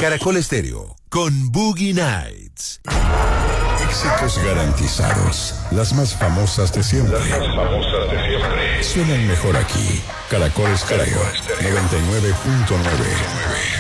Caracol Estéreo con Boogie Nights. Éxitos garantizados. Las más famosas de siempre. Suenan mejor aquí. Caracol Estéreo 99.9.